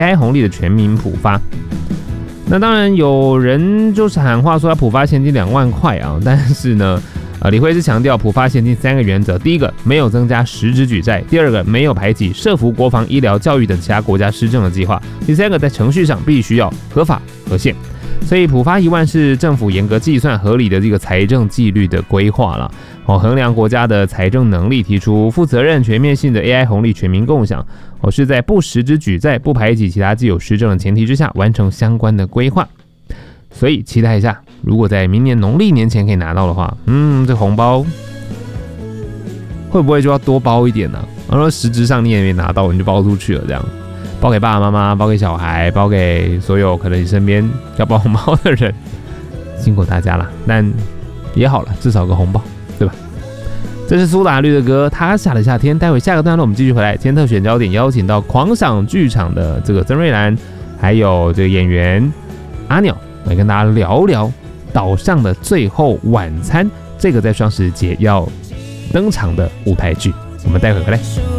AI 红利的全民普发。那当然有人就是喊话说要普发现金2万块啊，但是呢，李慧芝强调普发现金3个原则：第一个，没有增加实质举债；第二个，没有排挤社福、国防、医疗、教育等其他国家施政的计划；第三个，在程序上必须要合法合宪。所以普发1万是政府严格计算、合理的这个财政纪律的规划了。衡量国家的财政能力，提出负责任、全面性的 AI 红利全民共享。是在不实质举债、不排挤其他既有施政的前提之下，完成相关的规划。所以期待一下，如果在明年农历年前可以拿到的话，这红包会不会就要多包一点呢？然后实质上你也没拿到，你就包出去了，这样包给爸爸妈妈，包给小孩，包给所有可能你身边要包红包的人，辛苦大家了。但也好了，至少有个红包，对吧？这是苏打绿的歌《他下的夏天》。待会下个段落我们继续回来。今天特选焦点邀请到狂想剧场的这个曾瑞兰，还有这个演员阿鸟来跟大家聊聊岛上的最后晚餐这个在双十节要登场的舞台剧。我们待会回来。